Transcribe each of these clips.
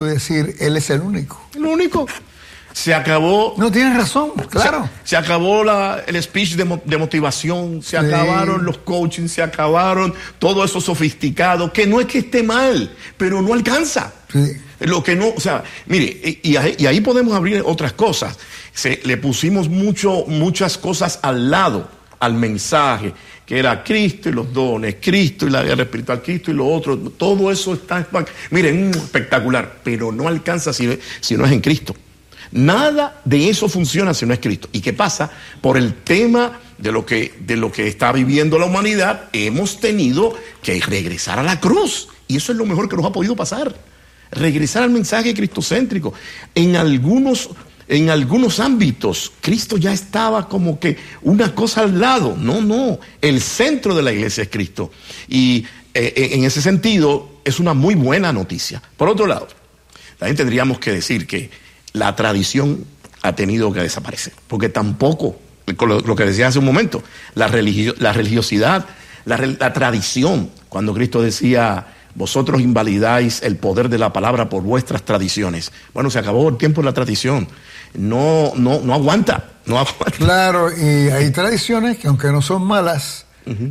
decir, Él es el único. El único. Se acabó. No, tienes razón, claro. Se acabó el speech de motivación, se acabaron los coaching, se acabaron todo eso sofisticado, que no es que esté mal, pero no alcanza. Sí. Lo que no, o sea, mire, y ahí podemos abrir otras cosas. Le pusimos muchas cosas al lado, al mensaje, que era Cristo y los dones, Cristo y la guerra espiritual, Cristo y lo otro, todo eso está, miren, espectacular, pero no alcanza si no es en Cristo. Nada de eso funciona si no es Cristo. ¿Y qué pasa? Por el tema de lo que está viviendo la humanidad, hemos tenido que regresar a la cruz. Y eso es lo mejor que nos ha podido pasar. Regresar al mensaje cristocéntrico. En algunos ámbitos, Cristo ya estaba como que una cosa al lado. No. El centro de la iglesia es Cristo. Y en ese sentido, es una muy buena noticia. Por otro lado, también tendríamos que decir que la tradición ha tenido que desaparecer, porque tampoco, lo que decía hace un momento, la religiosidad, la tradición, cuando Cristo decía, vosotros invalidáis el poder de la palabra por vuestras tradiciones. Bueno, se acabó el tiempo de la tradición, no aguanta. Claro, y hay tradiciones que aunque no son malas,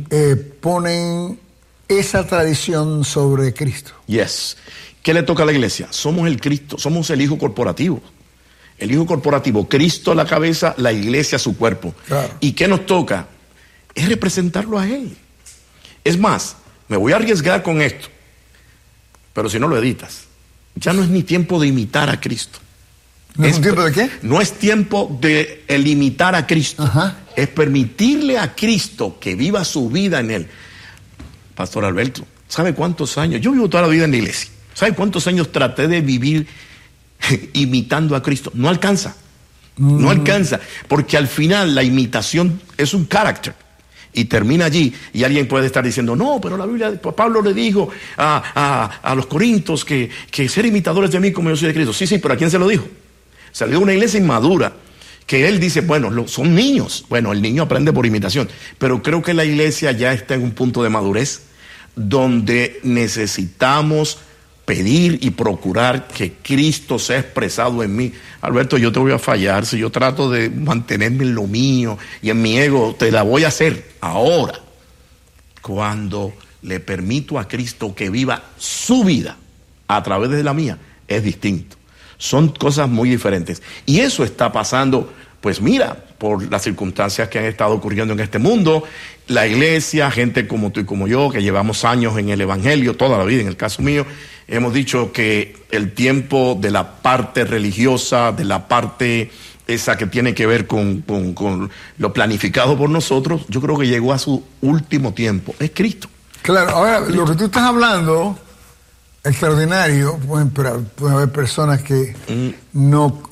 ponen esa tradición sobre Cristo. Yes. ¿Qué le toca a la iglesia? Somos el Cristo, somos el Hijo corporativo. El Hijo corporativo, Cristo a la cabeza, la iglesia a su cuerpo. Claro. ¿Y qué nos toca? Es representarlo a Él. Es más, me voy a arriesgar con esto, pero si no lo editas, ya no es ni tiempo de imitar a Cristo. ¿No es un tiempo de qué? No es tiempo de imitar a Cristo. Ajá. Es permitirle a Cristo que viva su vida en Él. Pastor Alberto, ¿sabe cuántos años? Yo vivo toda la vida en la iglesia. ¿Sabe cuántos años traté de vivir imitando a Cristo? No alcanza. No alcanza. Porque al final la imitación es un carácter. Y termina allí. Y alguien puede estar diciendo, no, pero la Biblia, Pablo le dijo a los corintios que ser imitadores de mí como yo soy de Cristo. Sí, pero ¿a quién se lo dijo? Se lo dijo a una iglesia inmadura. Que él dice, bueno, son niños. Bueno, el niño aprende por imitación. Pero creo que la iglesia ya está en un punto de madurez donde necesitamos pedir y procurar que Cristo sea expresado en mí. Alberto, yo te voy a fallar si yo trato de mantenerme en lo mío y en mi ego. Te la voy a hacer ahora, cuando le permito a Cristo que viva su vida a través de la mía. Es distinto. Son cosas muy diferentes. Y eso está pasando, pues mira, por las circunstancias que han estado ocurriendo en este mundo. La iglesia, gente como tú y como yo, que llevamos años en el evangelio, toda la vida, en el caso mío, hemos dicho que el tiempo de la parte religiosa, de la parte esa que tiene que ver con lo planificado por nosotros, yo creo que llegó a su último tiempo. Es Cristo. Claro, ahora lo que tú estás hablando, extraordinario, pueden haber personas que no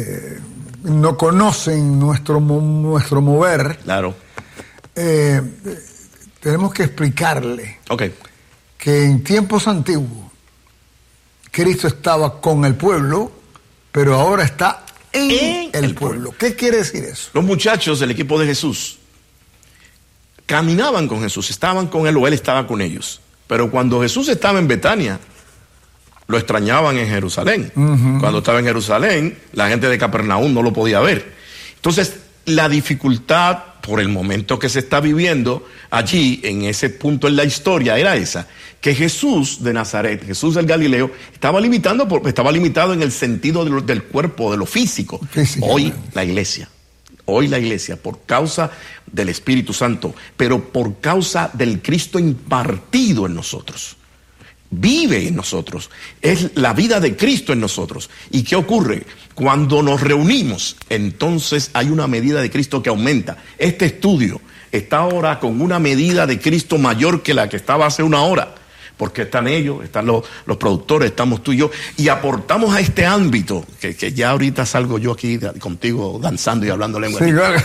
conocen nuestro mover. Claro. Tenemos que explicarle Okay. que en tiempos antiguos Cristo estaba con el pueblo, pero ahora está en el pueblo. ¿Qué quiere decir eso? Los muchachos del equipo de Jesús caminaban con Jesús, estaban con él o él estaba con ellos. Pero cuando Jesús estaba en Betania, lo extrañaban en Jerusalén. Cuando estaba en Jerusalén, la gente de Capernaum no lo podía ver. Entonces, la dificultad por el momento que se está viviendo allí, en ese punto en la historia, era esa, que Jesús de Nazaret, Jesús del Galileo, estaba limitado en el sentido del cuerpo, de lo físico. Hoy la iglesia, por causa del Espíritu Santo, pero por causa del Cristo impartido en nosotros, vive en nosotros, es la vida de Cristo en nosotros. ¿Y qué ocurre? Cuando nos reunimos, entonces hay una medida de Cristo que aumenta. Este estudio está ahora con una medida de Cristo mayor que la que estaba hace una hora, porque están ellos, están los productores, estamos tú y yo, y aportamos a este ámbito, que ya ahorita salgo yo aquí contigo danzando y hablando lengua. Sí, claro.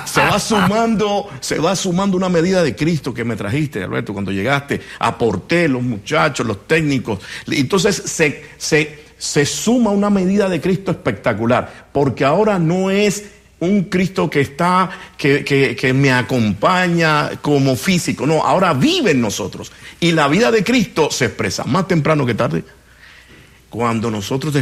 Se va sumando una medida de Cristo que me trajiste, Alberto, cuando llegaste. Aporté los muchachos, los técnicos. Entonces se suma una medida de Cristo espectacular, porque ahora no es un Cristo que me acompaña como físico, no, ahora vive en nosotros. Y la vida de Cristo se expresa más temprano que tarde cuando nosotros